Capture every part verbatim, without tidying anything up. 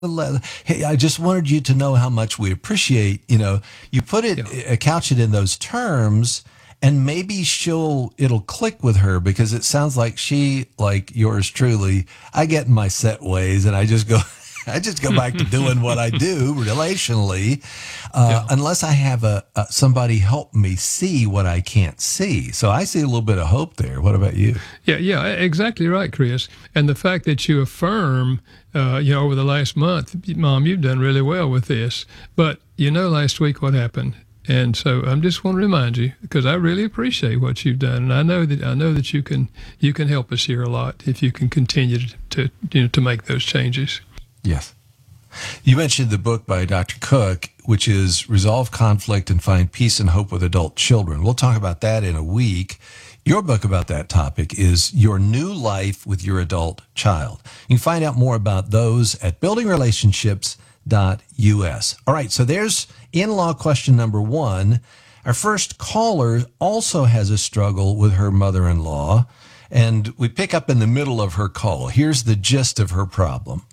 Hey, I just wanted you to know how much we appreciate, you know, you put it, Yeah. uh, couch it in those terms, and maybe she'll, it'll click with her because it sounds like she, like yours truly, I get in my set ways and I just go, I just go back to doing what I do relationally, uh, Yeah. unless I have a, a somebody help me see what I can't see. So I see a little bit of hope there. What about you? Yeah, yeah, e- exactly right, Chris. And the fact that you affirm, uh, you know, over the last month, Mom, you've done really well with this. But you know, last week what happened, and so I'm just want to remind you because I really appreciate what you've done, and I know that I know that you can you can help us here a lot if you can continue to, to you know to make those changes. Yes. You mentioned the book by Doctor Cook, which is Resolve Conflict and Find Peace and Hope with Adult Children. We'll talk about that in a week. Your book about that topic is Your New Life with Your Adult Child. You can find out more about those at building relationships dot U S. All right, so there's in-law question number one. Our first caller also has a struggle with her mother-in-law, and we pick up in the middle of her call. Here's the gist of her problem.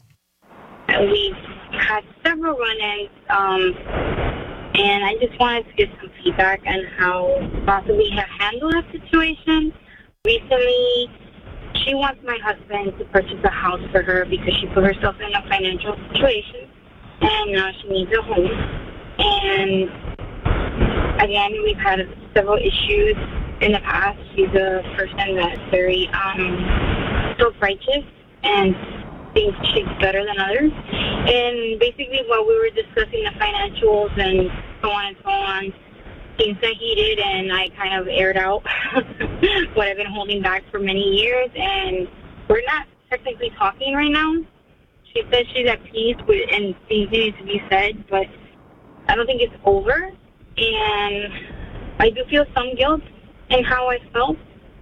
We've had several run-ins, um, and I just wanted to get some feedback on how possibly have handled that situation. Recently, she wants my husband to purchase a house for her because she put herself in a financial situation, and now she needs a home. And again, we've had several issues in the past. She's a person that's very um, self-righteous and thinks she's better than others. And basically, while we were discussing the financials and so on and so on, things got heated, and I kind of aired out what I've been holding back for many years. And we're not technically talking right now. She says she's at peace with, and things need to be said, but I don't think it's over. And I do feel some guilt in how I felt.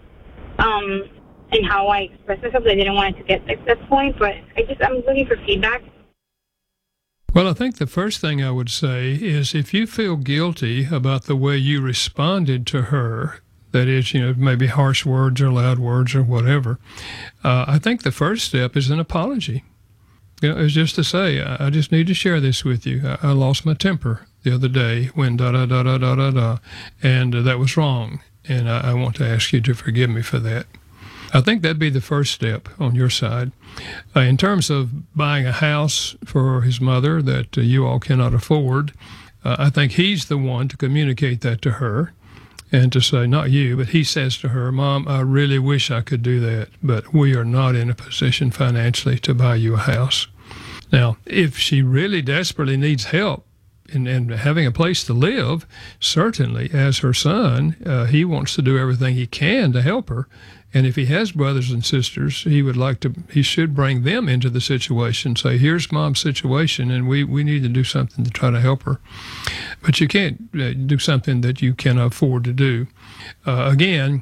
Um, and how I expressed myself. I didn't want it to get to that point, but I just, I'm looking for feedback. Well, I think the first thing I would say is if you feel guilty about the way you responded to her, that is, you know, maybe harsh words or loud words or whatever, uh, I think the first step is an apology. You know, it's just to say, I, I just need to share this with you. I, I lost my temper the other day when da da da da da da da, and uh, that was wrong, and I, I want to ask you to forgive me for that. I think that'd be the first step on your side. Uh, in terms of buying a house for his mother that uh, you all cannot afford, uh, I think he's the one to communicate that to her and to say, not you, but he says to her, Mom, I really wish I could do that, but we are not in a position financially to buy you a house. Now, if she really desperately needs help in, in having a place to live, certainly as her son, uh, he wants to do everything he can to help her. And if he has brothers and sisters, he would like to, he should bring them into the situation, say, here's Mom's situation, and we, we need to do something to try to help her. But you can't uh, do something that you can afford to do. Uh, again,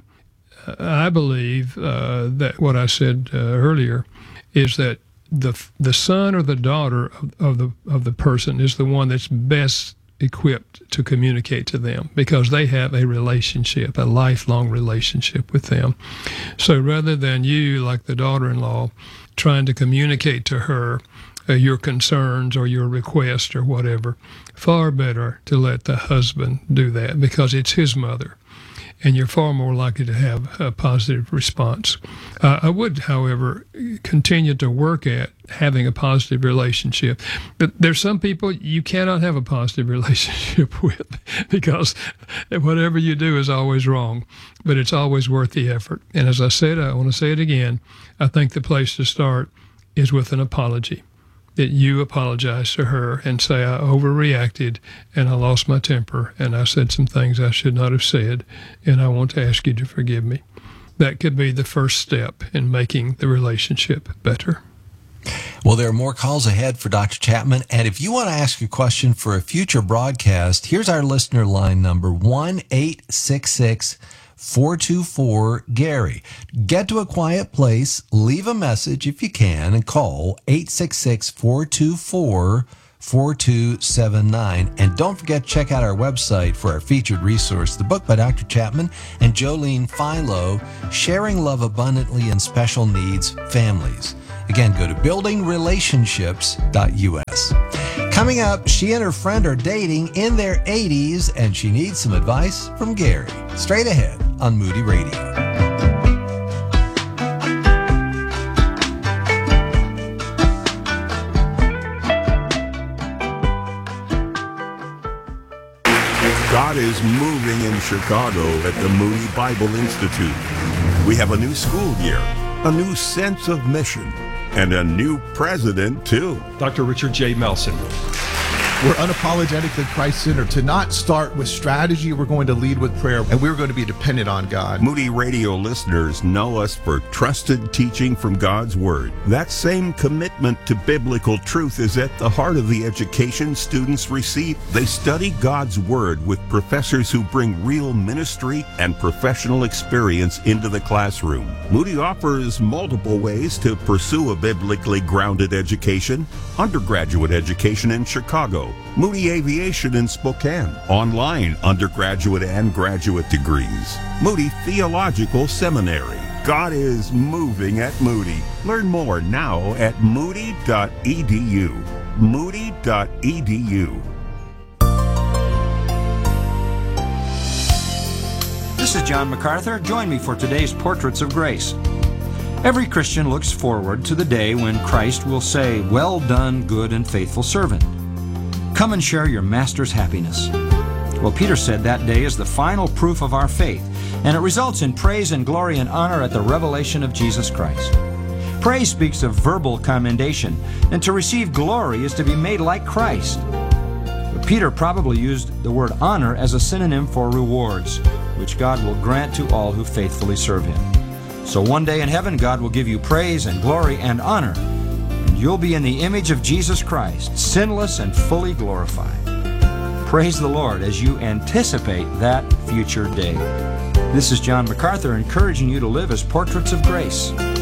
I believe uh, that what I said uh, earlier is that the the son or the daughter of, of the of the person is the one that's best equipped to communicate to them because they have a relationship, a lifelong relationship with them. So rather than you, like the daughter-in-law, trying to communicate to her uh, your concerns or your request or whatever, far better to let the husband do that because it's his mother. And you're far more likely to have a positive response. Uh, I would, however, continue to work at having a positive relationship. But there's some people you cannot have a positive relationship with because whatever you do is always wrong, but it's always worth the effort. And as I said, I want to say it again, I think the place to start is with an apology. That you apologize to her and say, I overreacted and I lost my temper and I said some things I should not have said, and I want to ask you to forgive me. That could be the first step in making the relationship better. Well, there are more calls ahead for Doctor Chapman. And if you want to ask a question for a future broadcast, here's our listener line number, one eight six six, four two four, Gary. Get to a quiet place, leave a message if you can, and call eight six six, four two four, four two seven nine. And don't forget to check out our website for our featured resource, the book by Doctor Chapman and Jolene Philo, Sharing Love Abundantly in Special Needs Families. Again, go to building relationships dot U S. Coming up, she and her friend are dating in their eighties, and she needs some advice from Gary. Straight ahead on Moody Radio. God is moving in Chicago at the Moody Bible Institute. We have a new school year, a new sense of mission, and a new president, too. Doctor Richard J. Melson. We're unapologetically Christ-centered. To not start with strategy, we're going to lead with prayer, and we're going to be dependent on God. Moody Radio listeners know us for trusted teaching from God's Word. That same commitment to biblical truth is at the heart of the education students receive. They study God's Word with professors who bring real ministry and professional experience into the classroom. Moody offers multiple ways to pursue a biblically grounded education: undergraduate education in Chicago, Moody Aviation in Spokane, online undergraduate and graduate degrees, Moody Theological Seminary. God is moving at Moody. Learn more now at moody dot e d u. moody dot e d u. This is John MacArthur. Join me for today's Portraits of Grace. Every Christian looks forward to the day when Christ will say, "Well done, good and faithful servant. Come and share your master's happiness." Well, Peter said that day is the final proof of our faith, and it results in praise and glory and honor at the revelation of Jesus Christ. Praise speaks of verbal commendation, and to receive glory is to be made like Christ. But Peter probably used the word honor as a synonym for rewards, which God will grant to all who faithfully serve Him. So one day in heaven, God will give you praise and glory and honor, and you'll be in the image of Jesus Christ, sinless and fully glorified. Praise the Lord as you anticipate that future day. This is John MacArthur encouraging you to live as portraits of grace.